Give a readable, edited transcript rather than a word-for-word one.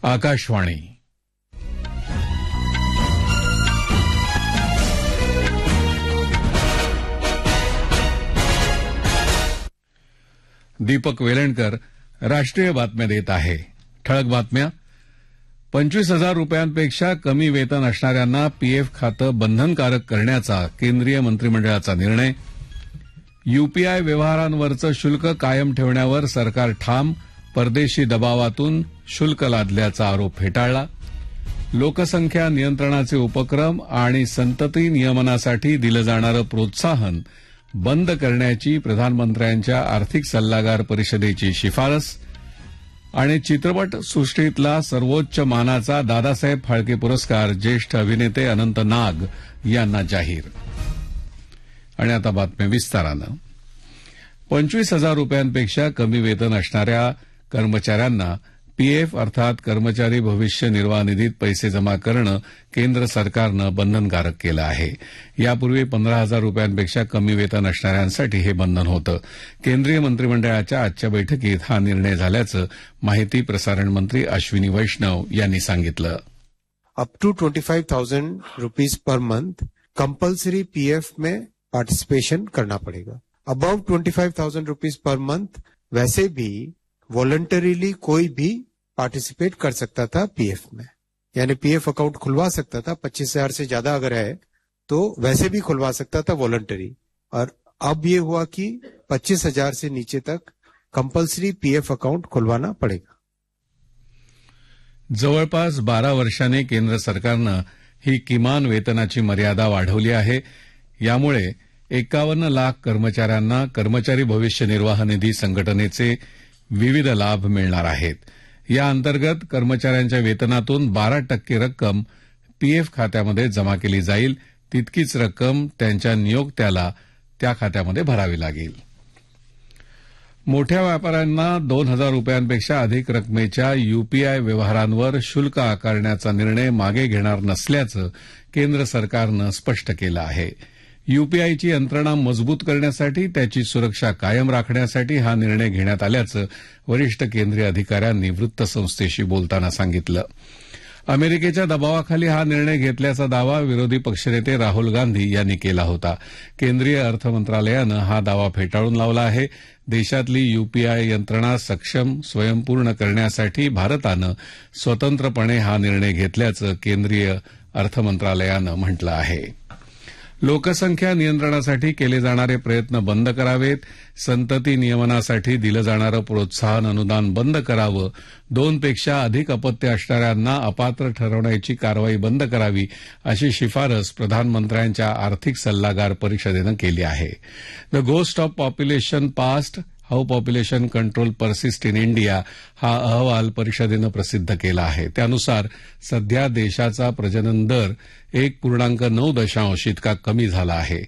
आकाशवाणी. दीपक वेलणकर राष्ट्रीय बातम्या देत आहे. ठळक बातम्या. 25,000 रुपयांपेक्षा कमी वेतन असणाऱ्यांना पीएफ खातं बंधनकारक करण्याचा केंद्रीय मंत्रिमंडळाचा निर्णय. यूपीआय व्यवहारांवरचं शुल्क कायम ठेवण्यावर सरकार ठाम. परदेशी दबावातून शुल्क लादल्याचा आरोप फेटाळला. लोकसंख्या नियंत्रणाचे उपक्रम आणि संतती नियमनासाठी दिलं जाणारं प्रोत्साहन बंद करण्याची प्रधानमंत्र्यांच्या आर्थिक सल्लागार परिषदेची शिफारस. आणि चित्रपट सृष्टीतला सर्वोच्च मानाचा दादासाहेब फाळके पुरस्कार ज्येष्ठ अभिनेते अनंत नाग यांना जाहीर. आणि आता बातम्या विस्तारानं. 25,000 रुपयांपेक्षा कमी वेतन असणाऱ्या कर्मचाऱ्यांना पीएफ अर्थात कर्मचारी भविष्य निर्वाह निधीत पैसे जमा करणं केंद्र सरकारनं बंधनकारक केलं आहे. यापूर्वी 15,000 रुपयांपेक्षा कमी वेतन असणाऱ्यांसाठी हे बंधन होतं. केंद्रीय मंत्रिमंडळाच्या आजच्या बैठकीत हा निर्णय झाल्याचं माहिती प्रसारण मंत्री अश्विनी वैष्णव यांनी सांगितलं. Up to 25,000 rupees per month compulsory PF में पार्टिसिपेशन करना पड़ेगा. अबव 25,000 रुपीज पर मंथ वैसे भी वॉलंटरीली कोई भी पार्टिसिपेट कर सकता था पीएफ में, यानी पीएफ अकाउंट खुलवा सकता था. 25,000 से ज्यादा अगर है तो वैसे भी खुलवा सकता था वॉलंटरी. और अब ये हुआ कि 25,000 से नीचे तक कंपल्सरी पीएफ अकाउंट खुलवाना पड़ेगा. जवळपास 12 वर्षांनी केंद्र सरकारनं ही किमान वेतनाची मर्यादा वाढवली आहे. यामुळे 51 लाख कर्मचाऱ्यांना कर्मचारी भविष्य निर्वाह निधी संघटनेचे विविध लाभ मिळणार आहेत. या अंतर्गत कर्मचाऱ्यांच्या वेतनातून 12% रक्कम पीएफ खात्यामध्ये जमा केली जाईल. तितकीच रक्कम त्यांच्या नियोक्त्याला त्या खात्यामध्ये भरावी लागेल. मोठ्या व्यापाऱ्यांना 2,000 रुपयांपेक्षा अधिक रकमेच्या यूपीआय व्यवहारांवर शुल्क आकारण्याचा निर्णय मागे घेणार नसल्याचं केंद्र सरकारनं स्पष्ट केलं आहे. यूपीआयची यंत्रणा मजबूत करण्यासाठी त्याची सुरक्षा कायम राखण्यासाठी हा निर्णय घेण्यात आल्याचं वरिष्ठ केंद्रीय अधिकाऱ्यांनी वृत्तसंस्थेशी बोलताना सांगितलं. अमेरिकेच्या दबावाखाली हा निर्णय घेतल्याचा दावा विरोधी पक्षनेते राहुल गांधी यांनी केला होता. केंद्रीय अर्थ मंत्रालयानं हा दावा फेटाळून लावला आहे. देशातली यूपीआय यंत्रणा सक्षम स्वयंपूर्ण करण्यासाठी भारतानं स्वतंत्रपणे हा निर्णय घेतल्याचं केंद्रीय अर्थ मंत्रालयानं म्हटलं आहे. लोकसंख्या नियंत्रणासाठी केले जाणारे प्रयत्न बंद करावेत. संतती नियमनासाठी दिलं जाणारं प्रोत्साहन अनुदान बंद करावं. 2 पेक्षा अधिक अपत्य असणाऱ्यांना अपात्र ठरवण्याची कारवाई बंद करावी अशी शिफारस प्रधानमंत्र्यांच्या आर्थिक सल्लागार परिषदेनं केली आहे. The ghost of population past how population control persist in India हा अहवाल परिषदेनं प्रसिद्ध केला आहे. त्यानुसार सध्या देशाचा प्रजनन दर 1.9 इतका कमी झाला आहे.